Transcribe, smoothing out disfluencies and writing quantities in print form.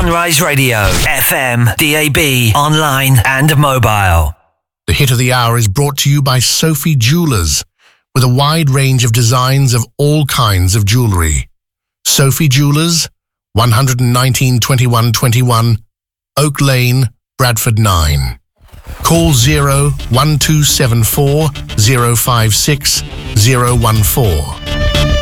Sunrise Radio, FM, DAB, online and mobile. The hit of the hour is brought to you by Sophie Jewelers, with a wide range of designs of all kinds of jewellery. Sophie Jewelers, 119 21 21, Oak Lane, Bradford 9. Call 01274 056 014.